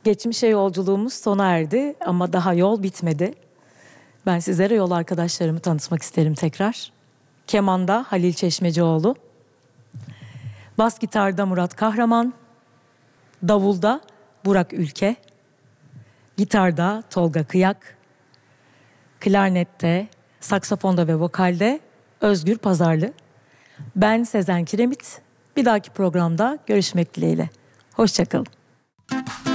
Geçmişe yolculuğumuz sona erdi ama daha yol bitmedi. Ben sizlere yol arkadaşlarımı tanıtmak isterim tekrar. Kemanda Halil Çeşmecioğlu, bas gitarda Murat Kahraman, davulda Burak Ülke, gitarda Tolga Kıyak, klarnette, saksafonda ve vokalde Özgür Pazarlı. Ben Sezen Kiremit. Bir dahaki programda görüşmek dileğiyle. Hoşça kalın.